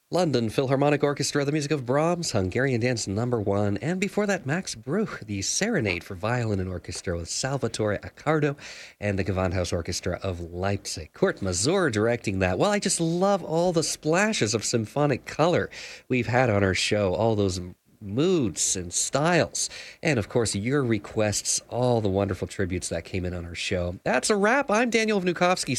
London Philharmonic Orchestra, the music of Brahms, Hungarian Dance #1, and before that, Max Bruch, the Serenade for Violin and Orchestra with Salvatore Accardo and the Gewandhaus Orchestra of Leipzig. Kurt Masur directing that. Well, I just love all the splashes of symphonic color we've had on our show, all those moods and styles, and of course your requests, all the wonderful tributes that came in on our show. That's a wrap. I'm Daniel Vnukovsky